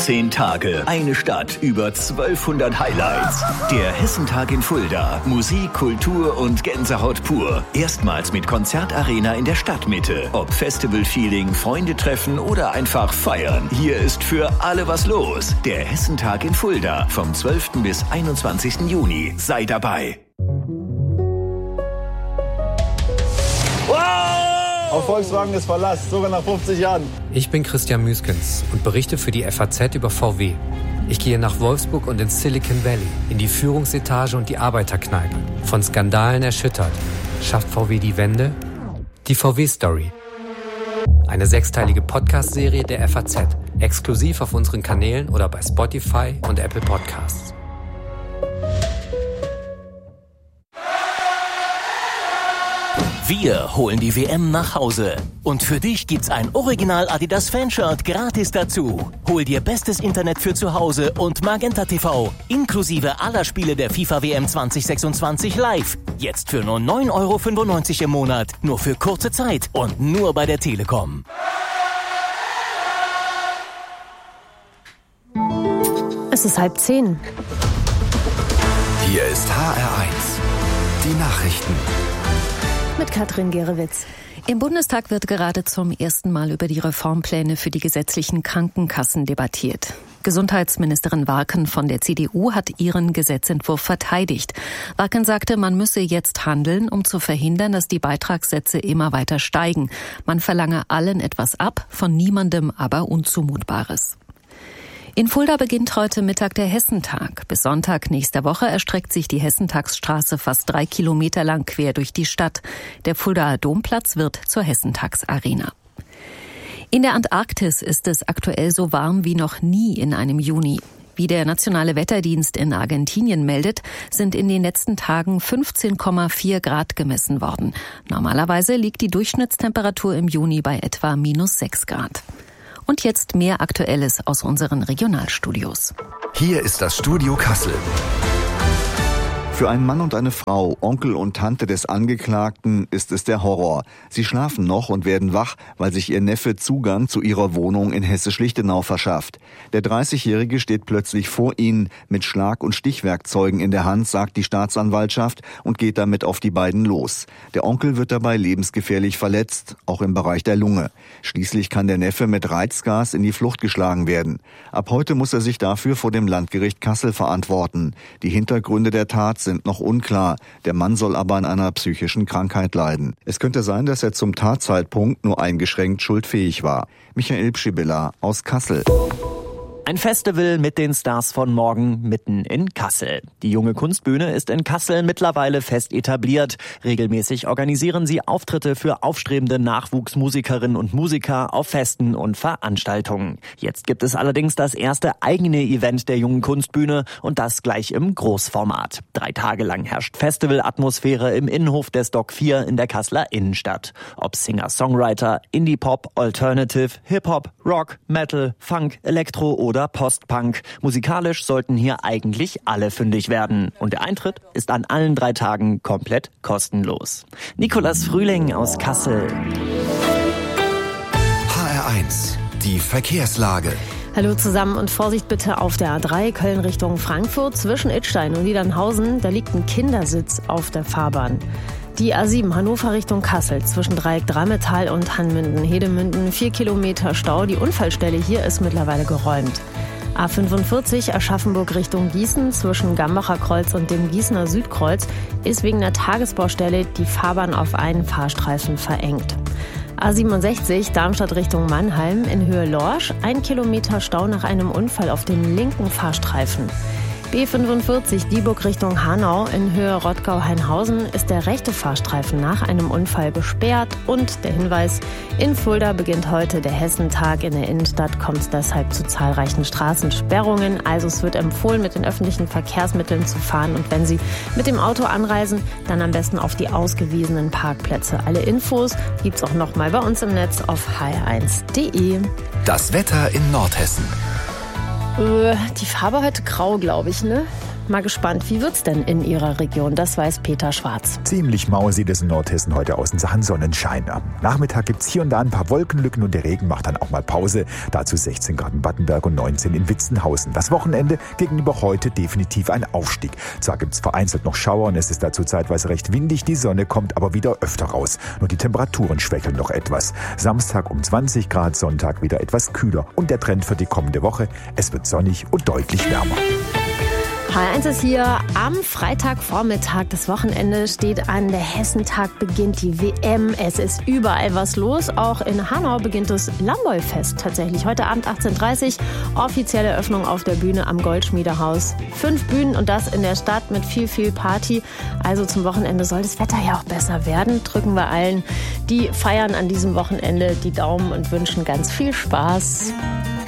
10 Tage, eine Stadt, über 1200 Highlights. Der Hessentag in Fulda. Musik, Kultur und Gänsehaut pur. Erstmals mit Konzertarena in der Stadtmitte. Ob Festival-Feeling, Freunde treffen oder einfach feiern. Hier ist für alle was los. Der Hessentag in Fulda. Vom 12. bis 21. Juni. Sei dabei. Auf Volkswagen ist Verlass, sogar nach 50 Jahren. Ich bin Christian Müskens und berichte für die FAZ über VW. Ich gehe nach Wolfsburg und ins Silicon Valley, in die Führungsetage und die Arbeiterkneipe. Von Skandalen erschüttert. Schafft VW die Wende? Die VW-Story. Eine 6-teilige Podcast-Serie der FAZ. Exklusiv auf unseren Kanälen oder bei Spotify und Apple Podcasts. Wir holen die WM nach Hause. Und für dich gibt's ein Original Adidas Fanshirt gratis dazu. Hol dir bestes Internet für zu Hause und Magenta TV. Inklusive aller Spiele der FIFA WM 2026 live. Jetzt für nur 9,95 € im Monat. Nur für kurze Zeit und nur bei der Telekom. Es ist 9:30. Hier ist HR1. Die Nachrichten. Mit Katrin Gerewitz. Im Bundestag wird gerade zum ersten Mal über die Reformpläne für die gesetzlichen Krankenkassen debattiert. Gesundheitsministerin Warken von der CDU hat ihren Gesetzentwurf verteidigt. Warken sagte, man müsse jetzt handeln, um zu verhindern, dass die Beitragssätze immer weiter steigen. Man verlange allen etwas ab, von niemandem aber Unzumutbares. In Fulda beginnt heute Mittag der Hessentag. Bis Sonntag nächster Woche erstreckt sich die Hessentagsstraße fast 3 Kilometer lang quer durch die Stadt. Der Fuldaer Domplatz wird zur Hessentagsarena. In der Antarktis ist es aktuell so warm wie noch nie in einem Juni. Wie der Nationale Wetterdienst in Argentinien meldet, sind in den letzten Tagen 15,4 Grad gemessen worden. Normalerweise liegt die Durchschnittstemperatur im Juni bei etwa -6 Grad. Und jetzt mehr Aktuelles aus unseren Regionalstudios. Hier ist das Studio Kassel. Für einen Mann und eine Frau, Onkel und Tante des Angeklagten, ist es der Horror. Sie schlafen noch und werden wach, weil sich ihr Neffe Zugang zu ihrer Wohnung in Hessisch-Lichtenau verschafft. Der 30-Jährige steht plötzlich vor ihnen mit Schlag- und Stichwerkzeugen in der Hand, sagt die Staatsanwaltschaft, und geht damit auf die beiden los. Der Onkel wird dabei lebensgefährlich verletzt, auch im Bereich der Lunge. Schließlich kann der Neffe mit Reizgas in die Flucht geschlagen werden. Ab heute muss er sich dafür vor dem Landgericht Kassel verantworten. Die Hintergründe der Tat sind noch unklar. Der Mann soll aber an einer psychischen Krankheit leiden. Es könnte sein, dass er zum Tatzeitpunkt nur eingeschränkt schuldfähig war. Michael Pschibilla aus Kassel. Ein Festival mit den Stars von morgen mitten in Kassel. Die Junge Kunstbühne ist in Kassel mittlerweile fest etabliert. Regelmäßig organisieren sie Auftritte für aufstrebende Nachwuchsmusikerinnen und Musiker auf Festen und Veranstaltungen. Jetzt gibt es allerdings das erste eigene Event der Jungen Kunstbühne und das gleich im Großformat. 3 Tage lang herrscht Festivalatmosphäre im Innenhof des Dock 4 in der Kasseler Innenstadt. Ob Singer-Songwriter, Indie-Pop, Alternative, Hip-Hop, Rock, Metal, Funk, Elektro oder Post-Punk. Musikalisch sollten hier eigentlich alle fündig werden. Und der Eintritt ist an allen 3 Tagen komplett kostenlos. Nikolas Frühling aus Kassel. HR1, die Verkehrslage. Hallo zusammen und Vorsicht bitte auf der A3 Köln Richtung Frankfurt zwischen Idstein und Niedernhausen. Da liegt ein Kindersitz auf der Fahrbahn. Die A7 Hannover Richtung Kassel zwischen Dreieck Dreimetall und Hanmünden-Hedemünden 4 Kilometer Stau. Die Unfallstelle hier ist mittlerweile geräumt. A45 Aschaffenburg Richtung Gießen zwischen Gambacher Kreuz und dem Gießener Südkreuz ist wegen der Tagesbaustelle die Fahrbahn auf einen Fahrstreifen verengt. A67 Darmstadt Richtung Mannheim in Höhe Lorsch 1 Kilometer Stau nach einem Unfall auf dem linken Fahrstreifen. B45 Dieburg Richtung Hanau in Höhe Rottgau-Hainhausen ist der rechte Fahrstreifen nach einem Unfall gesperrt. Und der Hinweis, in Fulda beginnt heute der Hessentag. In der Innenstadt kommt es deshalb zu zahlreichen Straßensperrungen. Also es wird empfohlen, mit den öffentlichen Verkehrsmitteln zu fahren. Und wenn Sie mit dem Auto anreisen, dann am besten auf die ausgewiesenen Parkplätze. Alle Infos gibt's auch nochmal bei uns im Netz auf hr1.de. Das Wetter in Nordhessen. Die Farbe heute grau, glaube ich, ne? Mal gespannt, wie wird's denn in Ihrer Region? Das weiß Peter Schwarz. Ziemlich mau sieht es in Nordhessen heute aus in Sachen Sonnenschein. Am Nachmittag gibt's hier und da ein paar Wolkenlücken und der Regen macht dann auch mal Pause. Dazu 16 Grad in Battenberg und 19 in Witzenhausen. Das Wochenende gegenüber heute definitiv ein Aufstieg. Zwar gibt's vereinzelt noch Schauer und es ist dazu zeitweise recht windig. Die Sonne kommt aber wieder öfter raus. Nur die Temperaturen schwächeln noch etwas. Samstag um 20 Grad, Sonntag wieder etwas kühler. Und der Trend für die kommende Woche, es wird sonnig und deutlich wärmer. HR1 ist hier am Freitagvormittag. Das Wochenende steht an. Der Hessentag beginnt, die WM. Es ist überall was los. Auch in Hanau beginnt das Lamboy-Fest tatsächlich. Heute Abend 18:30 Uhr. Offizielle Eröffnung auf der Bühne am Goldschmiedehaus. 5 Bühnen und das in der Stadt mit viel Party. Also zum Wochenende soll das Wetter ja auch besser werden. Drücken wir allen, die feiern an diesem Wochenende, die Daumen und wünschen ganz viel Spaß.